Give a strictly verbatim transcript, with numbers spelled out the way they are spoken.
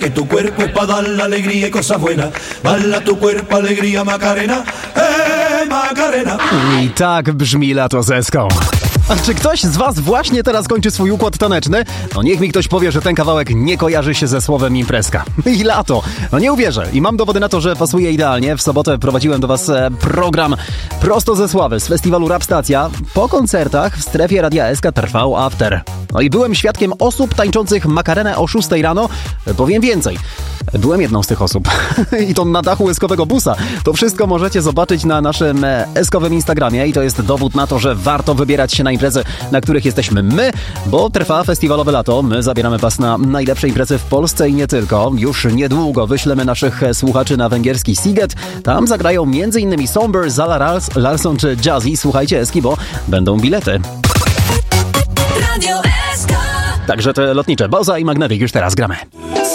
que tu cuerpo es para dar la alegría y cosas buenas. Bala tu cuerpo, alegría, Macarena, eh, Macarena. I tak brzmi lato z Eską. A czy ktoś z was właśnie teraz kończy swój układ taneczny? No niech mi ktoś powie, że ten kawałek nie kojarzy się ze słowem imprezka. I lato. No nie uwierzę. I mam dowody na to, że pasuje idealnie. W sobotę prowadziłem do was program prosto ze Sławy z festiwalu Rap Stacja. Po koncertach w strefie Radia S K trwał after. No i byłem świadkiem osób tańczących Makarenę o szóstej rano. Powiem więcej. Byłem jedną z tych osób. I to na dachu eskowego busa. To wszystko możecie zobaczyć na naszym eskowym Instagramie i to jest dowód na to, że warto wybierać się na imprezy, na których jesteśmy my, bo trwa festiwalowe lato. My zabieramy was na najlepsze imprezy w Polsce i nie tylko. Już niedługo wyślemy naszych słuchaczy na węgierski Sziget. Tam zagrają m.in. Somber, Zala Larsson czy Jazzy. Słuchajcie Eski, bo będą bilety. Radio S K. Także te lotnicze Boza i Magnetic już teraz gramy.